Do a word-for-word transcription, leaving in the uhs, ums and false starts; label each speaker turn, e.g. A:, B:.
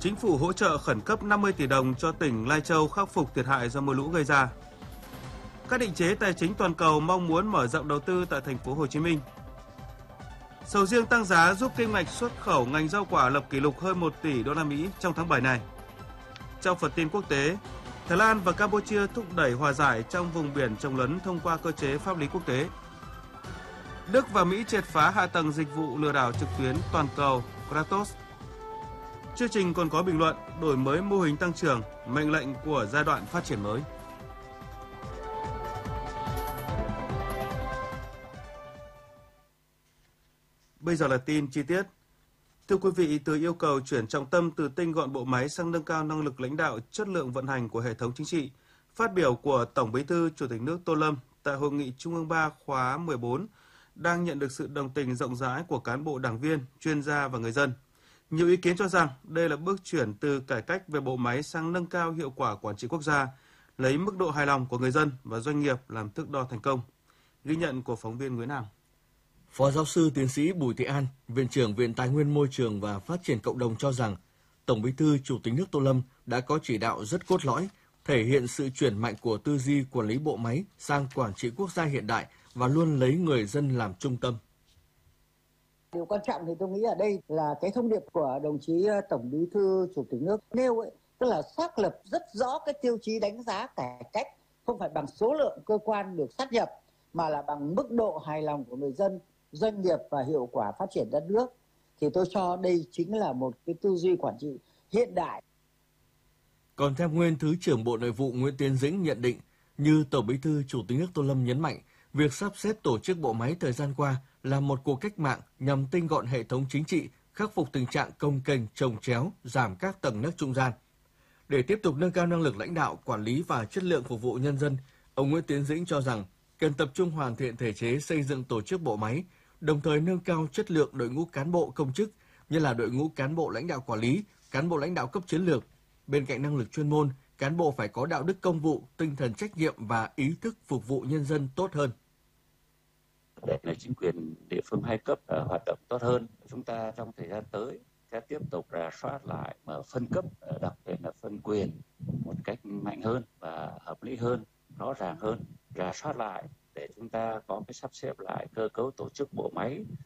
A: Chính phủ hỗ trợ khẩn cấp năm mươi tỷ đồng cho tỉnh Lai Châu khắc phục thiệt hại do mưa lũ gây ra. Các định chế tài chính toàn cầu mong muốn mở rộng đầu tư tại thành phố Hồ Chí Minh. Sầu riêng tăng giá giúp kim ngạch xuất khẩu ngành rau quả lập kỷ lục hơn một tỷ đô la Mỹ trong tháng bảy này. Trong phần tin quốc tế, Thái Lan và Campuchia thúc đẩy hòa giải trong vùng biển chồng lấn thông qua cơ chế pháp lý quốc tế. Đức và Mỹ triệt phá hạ tầng dịch vụ lừa đảo trực tuyến toàn cầu Kratos. Chương trình còn có bình luận đổi mới mô hình tăng trưởng, mệnh lệnh của giai đoạn phát triển mới. Bây giờ là tin chi tiết. Thưa quý vị, từ yêu cầu chuyển trọng tâm từ tinh gọn bộ máy sang nâng cao năng lực lãnh đạo, chất lượng vận hành của hệ thống chính trị, phát biểu của Tổng Bí thư Chủ tịch nước Tô Lâm tại Hội nghị Trung ương ba khóa mười bốn đang nhận được sự đồng tình rộng rãi của cán bộ đảng viên, chuyên gia và người dân. Nhiều ý kiến cho rằng đây là bước chuyển từ cải cách về bộ máy sang nâng cao hiệu quả quản trị quốc gia, lấy mức độ hài lòng của người dân và doanh nghiệp làm thước đo thành công. Ghi nhận của phóng viên Nguyễn Hằng.
B: Phó giáo sư tiến sĩ Bùi Thị An, Viện trưởng Viện Tài nguyên Môi trường và Phát triển Cộng đồng cho rằng Tổng Bí thư Chủ tịch nước Tô Lâm đã có chỉ đạo rất cốt lõi, thể hiện sự chuyển mạnh của tư duy quản lý bộ máy sang quản trị quốc gia hiện đại và luôn lấy người dân làm trung tâm.
C: Điều quan trọng thì tôi nghĩ ở đây là cái thông điệp của đồng chí Tổng Bí thư Chủ tịch nước nêu ấy, tức là xác lập rất rõ cái tiêu chí đánh giá cải cách không phải bằng số lượng cơ quan được sát nhập mà là bằng mức độ hài lòng của người dân, doanh nghiệp và hiệu quả phát triển đất nước. Thì tôi cho đây chính là một cái tư duy quản trị hiện đại.
B: Còn theo nguyên Thứ trưởng Bộ Nội vụ Nguyễn Tiến Dĩnh nhận định, như Tổng Bí thư Chủ tịch nước Tô Lâm nhấn mạnh, việc sắp xếp tổ chức bộ máy thời gian qua là một cuộc cách mạng nhằm tinh gọn hệ thống chính trị, khắc phục tình trạng cồng kềnh, chồng chéo, giảm các tầng nấc trung gian. Để tiếp tục nâng cao năng lực lãnh đạo, quản lý và chất lượng phục vụ nhân dân, ông Nguyễn Tiến Dĩnh cho rằng cần tập trung hoàn thiện thể chế xây dựng tổ chức bộ máy, đồng thời nâng cao chất lượng đội ngũ cán bộ công chức, như là đội ngũ cán bộ lãnh đạo quản lý, cán bộ lãnh đạo cấp chiến lược. Bên cạnh năng lực chuyên môn, cán bộ phải có đạo đức công vụ, tinh thần trách nhiệm và ý thức phục vụ nhân dân tốt hơn.
D: Để chính quyền địa phương hai cấp uh, hoạt động tốt hơn, chúng ta trong thời gian tới sẽ tiếp tục rà soát lại và phân cấp, uh, đặc biệt là phân quyền một cách mạnh hơn và hợp lý hơn, rõ ràng hơn, rà soát lại để chúng ta có cái sắp xếp lại cơ cấu tổ chức bộ máy